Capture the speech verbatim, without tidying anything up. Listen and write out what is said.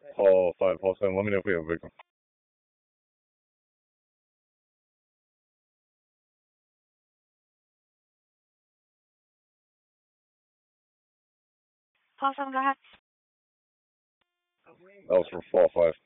Paul five, Paul seven. Let me know if we have a victim. Paul seven, go ahead. That was for Paul five.